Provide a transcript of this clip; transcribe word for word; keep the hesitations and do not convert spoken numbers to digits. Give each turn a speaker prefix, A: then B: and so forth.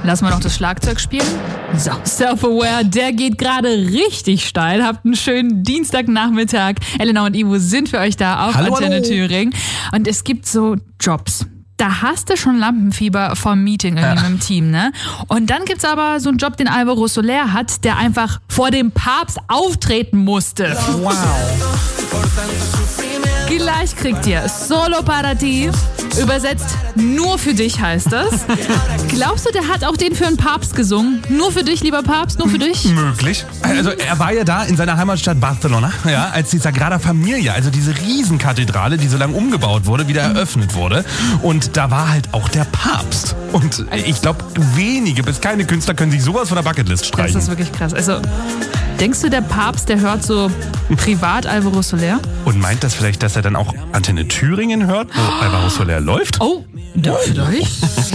A: Lass mal noch das Schlagzeug spielen. So, Self-Aware, der geht gerade richtig steil. Habt einen schönen Dienstagnachmittag. Elena und Ivo sind für euch da auf
B: Hallo,
A: Antenne
B: hallo.
A: Thüringen. Und es gibt so Jobs. Da hast du schon Lampenfieber vom Meeting irgendwie
B: Ja.
A: mit dem Team, ne? Und dann gibt's aber so einen Job, den Alvaro Soler hat, der einfach vor dem Papst auftreten musste.
B: Wow.
A: Gleich kriegt ihr Solo para ti. Übersetzt, nur für dich heißt das. Glaubst du, der hat auch den für einen Papst gesungen? Nur für dich, lieber Papst, nur für dich?
B: Möglich. Also er war ja da in seiner Heimatstadt Barcelona, ja, als die Sagrada Familia, also diese Riesenkathedrale, die so lange umgebaut wurde, wieder eröffnet wurde. Und da war halt auch der Papst. Und ich glaube, wenige bis keine Künstler können sich sowas von der Bucketlist
A: Das
B: streichen.
A: ist wirklich krass. Also, denkst du, der Papst, der hört so privat Alvaro Soler?
B: Und meint das vielleicht, dass er dann auch Antenne Thüringen hört, wo Alvaro Soler läuft?
A: Oh, da vielleicht.